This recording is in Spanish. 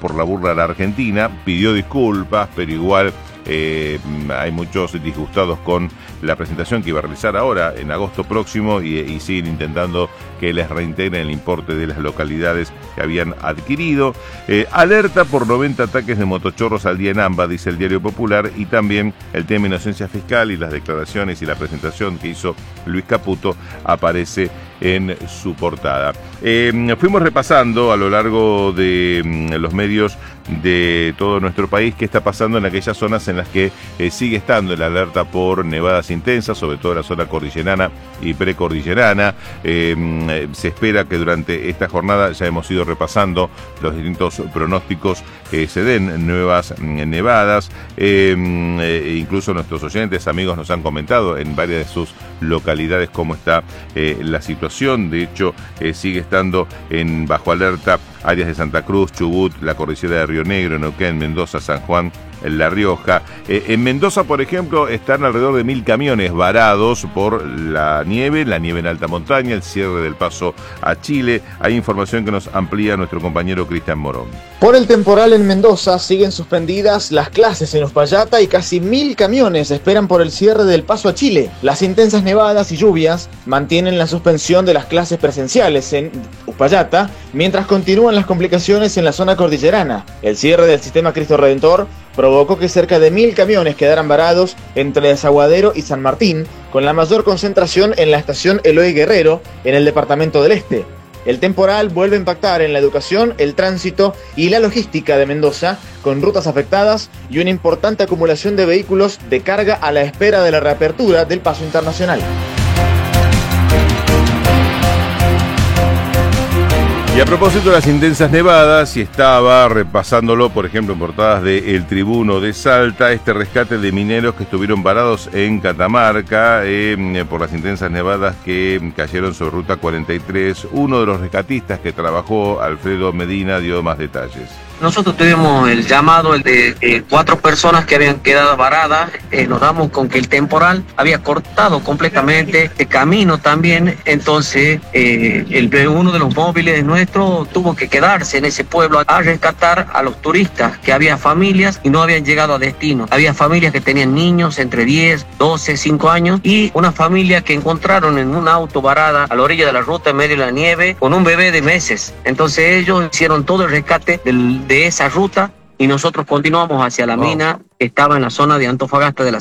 por la burla a la Argentina, pidió disculpas, pero igual hay muchos disgustados con la presentación que iba a realizar ahora en agosto próximo y siguen intentando que les reintegren el importe de las localidades que habían adquirido. Alerta por 90 ataques de motochorros al día en AMBA, dice el Diario Popular, y también el tema inocencia fiscal y las declaraciones y la presentación que hizo Luis Caputo aparece en su portada. Fuimos repasando a lo largo de los medios de todo nuestro país qué está pasando en aquellas zonas en las que sigue estando la alerta por nevadas intensas, sobre todo en la zona cordillerana y precordillerana. Se espera que durante esta jornada, ya hemos ido repasando los distintos pronósticos, se den nuevas nevadas. Incluso nuestros oyentes, amigos, nos han comentado en varias de sus localidades cómo está la situación. De hecho, sigue estando bajo alerta áreas de Santa Cruz, Chubut, la cordillera de Río Negro, Neuquén, Mendoza, San Juan, La Rioja. En Mendoza, por ejemplo, están alrededor de 1000 camiones varados por la nieve en alta montaña, el cierre del paso a Chile. Hay información que nos amplía nuestro compañero Cristian Morón. Por el temporal en Mendoza siguen suspendidas las clases en Uspallata y casi 1000 camiones esperan por el cierre del paso a Chile. Las intensas nevadas y lluvias mantienen la suspensión de las clases presenciales en Uspallata, mientras continúan las complicaciones en la zona cordillerana. El cierre del sistema Cristo Redentor provocó que cerca de 1000 camiones quedaran varados entre Desaguadero y San Martín, con la mayor concentración en la estación Eloy Guerrero, en el departamento del Este. El temporal vuelve a impactar en la educación, el tránsito y la logística de Mendoza, con rutas afectadas y una importante acumulación de vehículos de carga a la espera de la reapertura del paso internacional. Y a propósito de las intensas nevadas, y estaba repasándolo, por ejemplo, en portadas de El Tribuno de Salta, este rescate de mineros que estuvieron varados en Catamarca por las intensas nevadas que cayeron sobre Ruta 43. Uno de los rescatistas que trabajó, Alfredo Medina, dio más detalles. Nosotros tuvimos el llamado de 4 personas que habían quedado varadas. Nos damos con que el temporal había cortado completamente el camino también. Entonces, uno de los móviles nuestros tuvo que quedarse en ese pueblo a rescatar a los turistas, que había familias y no habían llegado a destino. Había familias que tenían niños entre 10, 12, 5 años y una familia que encontraron en un auto varada a la orilla de la ruta en medio de la nieve con un bebé de meses. Entonces ellos hicieron todo el rescate de esa ruta y nosotros continuamos hacia la mina que estaba en la zona de Antofagasta de la